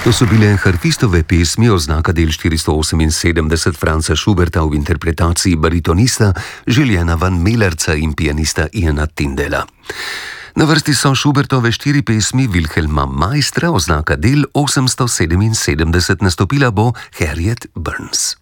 To so bile harfistove pesmi, oznaka del 478 Franza Schuberta v interpretaciji baritonista Juliana van Mellerca in pianista Iana Tindela. Na vrsti so Schubertove 4 pesmi Wilhelma Maistra, oznaka del 877, nastopila bo Harriet Burns.